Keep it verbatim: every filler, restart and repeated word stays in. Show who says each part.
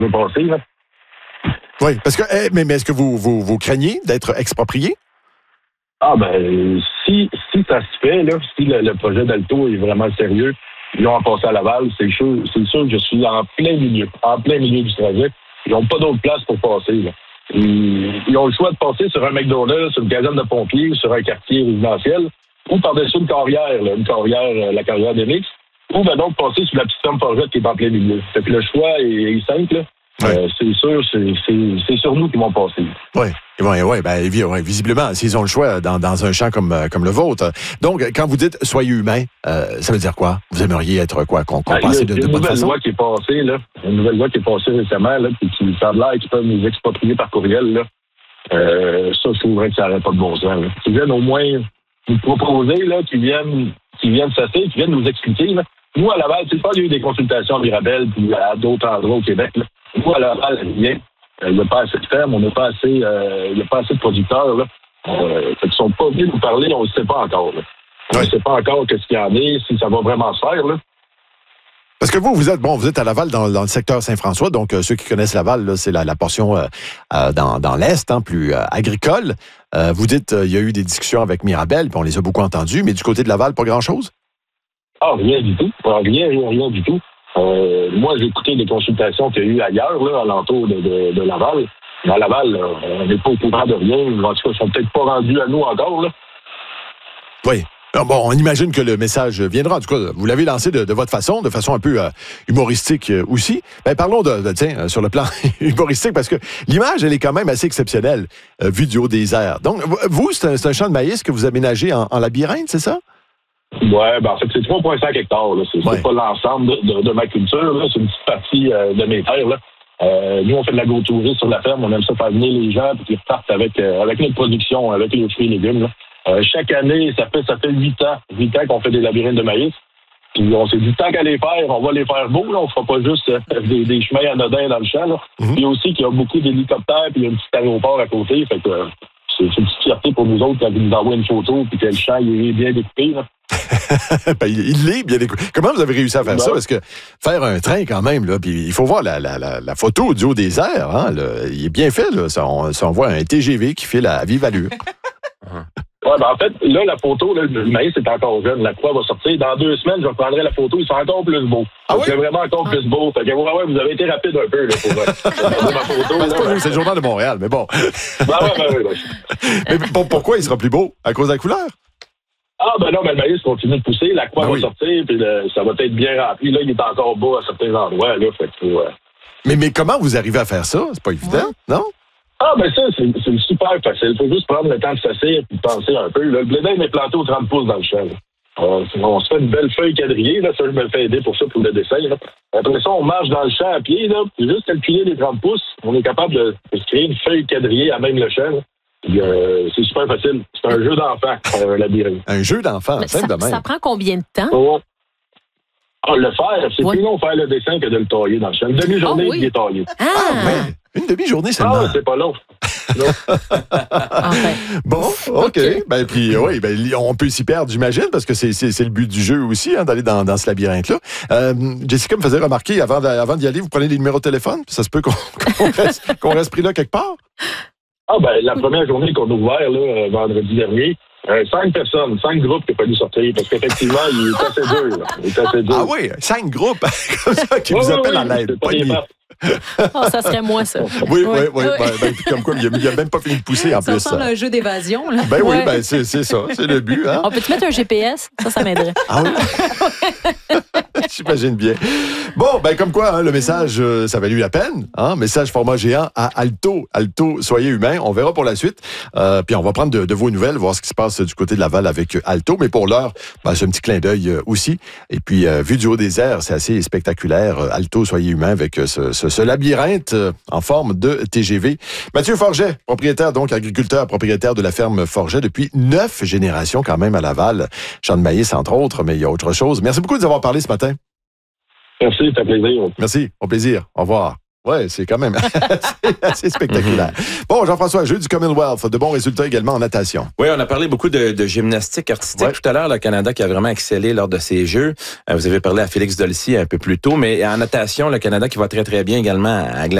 Speaker 1: veut passer, là.
Speaker 2: Oui, parce que, eh, mais, mais est-ce que vous, vous, vous craignez d'être exproprié?
Speaker 1: Ah, ben, si, si ça se fait, là, si le, le projet d'Alto est vraiment sérieux, ils ont à passer à Laval, c'est sûr, c'est sûr que je suis en plein milieu, en plein milieu du trajet. Ils n'ont pas d'autre place pour passer, là. Ils, ils ont le choix de passer sur un McDonald's, sur une caserne de pompiers, sur un quartier résidentiel, ou par-dessus une carrière, là, une carrière, la carrière d'Enix, ou ben donc passer sur la petite ferme Forgette qui est en plein milieu. Fait que le choix est, est simple, là. Ouais. Euh, c'est sûr, c'est, c'est, c'est sur nous qu'ils vont passer.
Speaker 2: Oui, ouais, ouais, ben, ouais, visiblement, s'ils ont le choix dans, dans un champ comme, comme le vôtre. Donc, quand vous dites « soyez humain euh, », ça veut dire quoi? Vous aimeriez être quoi? Qu'on, qu'on ben, passe de, de bonne façon? Il y a une nouvelle loi qui est passée, là. Une nouvelle loi qui est passée récemment, là, puis qui ça a l'air qu'ils peuvent nous exproprier par courriel, là. Euh, ça, je trouverais que ça n'aurait pas de bon sens, là. Qu'ils viennent au moins nous proposer, là, qu'ils viennent, qu'ils viennent s'asseoir, qu'ils viennent nous expliquer, là. Nous, à Laval, tu sais, il y a eu des consultations à Mirabel puis à d'autres endroits au Québec, là. Nous, à Laval, rien. Il n'y a pas assez de fermes, on n'a pas assez, euh, il n'y a pas assez de producteurs, là. Euh, ils ne sont pas venus nous parler, on ne sait pas encore, là. On ne oui.
Speaker 1: sait pas encore qu'est-ce qu'il y en est, si ça va vraiment se faire, là.
Speaker 2: Parce que vous, vous êtes bon, vous êtes à Laval dans, dans le secteur Saint-François, donc euh, ceux qui connaissent Laval, là, c'est la, la portion euh, euh, dans, dans l'Est, hein, plus euh, agricole. Euh, vous dites, euh, il y a eu des discussions avec Mirabel, puis on les a beaucoup entendues, mais du côté de Laval, pas grand-chose?
Speaker 1: Ah, rien du tout. Rien, rien, rien du tout. Euh, moi, j'ai écouté les consultations qu'il y a eu ailleurs, là, alentour de, de, de Laval. À Laval, là, on n'est pas au courant de rien. En tout cas, ils sont peut-être pas rendus à nous encore, là.
Speaker 2: Oui. Bon, on imagine que le message viendra. En tout cas, vous l'avez lancé de, de votre façon, de façon un peu euh, humoristique euh, aussi. Ben, parlons de, de tiens, euh, sur le plan humoristique, parce que l'image, elle est quand même assez exceptionnelle, euh, vue du haut des airs. Donc, vous, c'est un, c'est un champ de maïs que vous aménagez en, en labyrinthe, c'est ça?
Speaker 1: Oui, ben en fait, c'est trois virgule cinq hectares. Là. C'est, ouais. c'est pas l'ensemble de, de, de ma culture. Là. C'est une petite partie euh, de mes terres. Là. Euh, nous, on fait de l'agrotourisme sur la ferme. On aime ça faire venir les gens et qu'ils repartent avec, euh, avec notre production, avec les fruits et légumes. Là. Euh, chaque année, ça fait ça fait huit ans. Huit ans qu'on fait des labyrinthes de maïs. Puis on s'est dit, tant qu'à les faire, on va les faire beaux. Là. On fera pas juste euh, des, des chemins anodins dans le champ. Là. Mm-hmm. Puis aussi qu'il y a beaucoup d'hélicoptères puis il y a un petit aéroport à côté. Fait que euh, c'est, c'est une petite fierté pour nous autres quand ils nous envoient une photo puis que le champ il est bien découpé. Là.
Speaker 2: ben, il l'est bien découpé. Comment vous avez réussi à faire ben, ça? Parce que faire un train quand même, là, puis il faut voir la, la, la, la photo du haut des airs. Hein, là, il est bien fait. Là. Ça, on, ça, on voit un T G V qui file à vive allure.
Speaker 1: Ouais, ben en fait, là, la photo, là, le maïs est encore jeune. La croix va sortir. Dans deux semaines, je reprendrai la photo. Il sera encore plus beau.
Speaker 2: Ah oui?
Speaker 1: C'est vraiment encore plus beau. Fait que, ouais, ouais, vous avez été rapide un peu, là, pour euh, ma photo.
Speaker 2: Ben, c'est, pas, c'est le journal de Montréal, mais bon.
Speaker 1: Ben ouais, ben ouais, ben.
Speaker 2: Mais bon, pourquoi il sera plus beau? À cause de la couleur?
Speaker 1: Ah, ben non, ben le maïs continue de pousser. La croix ben va oui. sortir, puis le, ça va être bien rempli. Là, il est encore beau à certains endroits, là. Fait que, ouais.
Speaker 2: mais, mais comment vous arrivez à faire ça? C'est pas évident, ouais. non?
Speaker 1: Ah, ben ça, c'est, c'est super facile. Il faut juste prendre le temps de s'asseoir et de penser un peu. Là, le blé d'Inde est planté aux trente pouces dans le champ. On, on se fait une belle feuille quadrillée. Là, ça, je me fais aider pour ça, pour le dessin. Là. Après ça, on marche dans le champ à pied. Là, puis juste calculer les trente pouces, on est capable de, de se créer une feuille quadrillée à même le champ. Là. Puis, euh, c'est super facile. C'est un jeu d'enfant, un labyrinthe.
Speaker 2: Un jeu d'enfant,
Speaker 3: ça,
Speaker 2: de même.
Speaker 3: Ça prend combien de temps?
Speaker 1: Oh. Ah, le faire, c'est ouais. plus long faire le dessin que de le tailler dans le champ. Une demi-journée, oh, oui. il est taillé.
Speaker 3: Ah,
Speaker 2: ah ouais. Une demi-journée seulement.
Speaker 1: Ah, c'est pas long.
Speaker 3: enfin.
Speaker 2: Bon, OK. okay. Ben, puis, oui, ben, on peut s'y perdre, j'imagine, parce que c'est, c'est, c'est le but du jeu aussi, hein, d'aller dans, dans ce labyrinthe-là. Euh, Jessica me faisait remarquer, avant, avant d'y aller, vous prenez les numéros de téléphone, puis ça se peut qu'on, qu'on, reste, qu'on reste pris là quelque part?
Speaker 1: Ah, ben, la première journée qu'on a ouvert, là, vendredi dernier, Euh, cinq personnes, cinq groupes qui ont fallu sortir, parce qu'effectivement, il est assez dur. Là. Il est assez dur.
Speaker 2: Ah oui, cinq groupes, comme ça, qui oui, vous appellent oui, à l'aide.
Speaker 3: Oh, ça serait moi, ça.
Speaker 2: Oui, oui, oui. oui. Ben, ben, comme quoi, il n'a même pas fini de pousser, en
Speaker 3: ça
Speaker 2: plus.
Speaker 3: Ça ressemble à un jeu d'évasion, là.
Speaker 2: Ben oui,
Speaker 3: ouais.
Speaker 2: ben c'est, c'est ça, c'est le but. Hein?
Speaker 3: On peut-tu mettre un G P S? Ça, ça m'aiderait.
Speaker 2: Ah oui? J'imagine bien. Bon, ben comme quoi, hein, le message, euh, ça valut la peine. Hein? Message format géant à Alto. Alto, soyez humains. On verra pour la suite. Euh, puis on va prendre de, de vos nouvelles, voir ce qui se passe du côté de Laval avec Alto. Mais pour l'heure, ben, c'est un petit clin d'œil euh, aussi. Et puis, euh, vu du haut des airs, c'est assez spectaculaire. Alto, soyez humains avec euh, ce, ce, ce labyrinthe euh, en forme de T G V. Mathieu Forget, propriétaire, donc agriculteur, propriétaire de la ferme Forget depuis neuf générations quand même à Laval. Champ de maïs, entre autres, mais il y a autre chose. Merci beaucoup de nous avoir parlé ce matin.
Speaker 1: Merci, ça fait plaisir.
Speaker 2: Merci, au plaisir. Au revoir. Oui, c'est quand même c'est assez spectaculaire. Bon, Jean-François, Jeux du Commonwealth, de bons résultats également en natation.
Speaker 4: Oui, on a parlé beaucoup de, de gymnastique artistique ouais. tout à l'heure, le Canada qui a vraiment excellé lors de ces Jeux. Vous avez parlé à Félix Dolcy un peu plus tôt, mais en natation, le Canada qui va très, très bien également à